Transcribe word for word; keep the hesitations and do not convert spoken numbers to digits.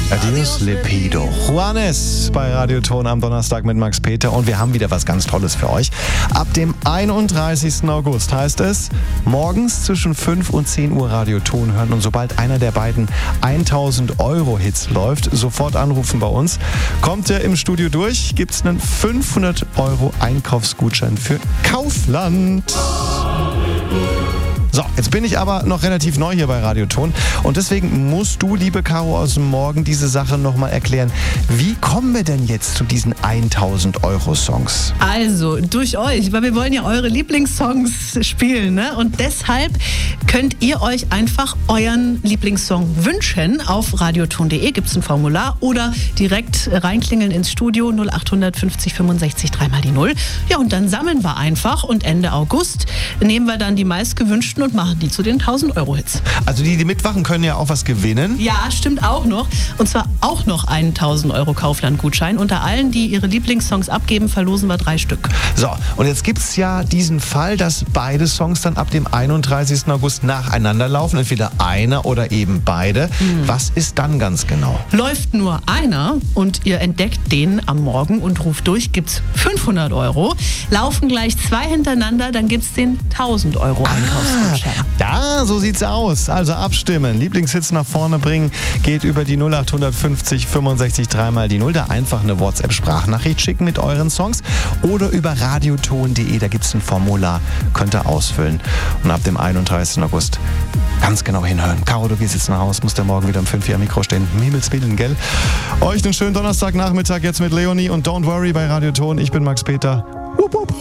Adios Lepido. Juanes bei Radioton am Donnerstag mit Max Peter und wir haben wieder was ganz Tolles für euch. Ab dem einunddreißigsten August heißt es, morgens zwischen fünf und zehn Uhr Radioton hören und sobald einer der beiden tausend Euro Hits läuft, sofort anrufen bei uns. Kommt ihr im Studio durch, gibt's einen fünfhundert Euro Einkaufsgutschein für Kaufland. So, jetzt bin ich aber noch relativ neu hier bei Radioton und deswegen musst du, liebe Caro aus dem Morgen, diese Sache nochmal erklären. Wie kommen wir denn jetzt zu diesen tausend Euro Songs? Also, durch euch, weil wir wollen ja eure Lieblingssongs spielen, ne? Und deshalb könnt ihr euch einfach euren Lieblingssong wünschen. Auf radioton punkt de gibt es ein Formular oder direkt reinklingeln ins Studio null acht fünfzig fünfundsechzig dreimal die null. Ja, und dann sammeln wir einfach und Ende August nehmen wir dann die meistgewünschten und machen die zu den tausend Euro Hits. Also die, die mitmachen, können ja auch was gewinnen? Ja, stimmt auch noch. Und zwar auch noch einen tausend Euro Kaufland-Gutschein. Unter allen, die ihre Lieblingssongs abgeben, verlosen wir drei Stück. So, und jetzt gibt es ja diesen Fall, dass beide Songs dann ab dem einunddreißigsten August nacheinander laufen. Entweder einer oder eben beide. Mhm. Was ist dann ganz genau? Läuft nur einer und ihr entdeckt den am Morgen und ruft durch, gibt's fünfhundert Euro. Laufen gleich zwei hintereinander, dann gibt's den tausend Euro Einkaufsgutschein. Ah. Ja, so sieht's aus. Also abstimmen, Lieblingshits nach vorne bringen, geht über die null acht fünfzig fünfundsechzig dreimal die null. Da einfach eine WhatsApp-Sprachnachricht schicken mit euren Songs oder über radioton punkt de, da gibt's ein Formular, könnt ihr ausfüllen. Und ab dem einunddreißigsten August ganz genau hinhören. Caro, du gehst jetzt nach Hause, musst ja morgen wieder um fünf Uhr am Mikro stehen. Um Himmels Willen, gell? Euch einen schönen Donnerstagnachmittag jetzt mit Leonie und Don't Worry bei Radioton. Ich bin Max Peter. Wupp, wupp.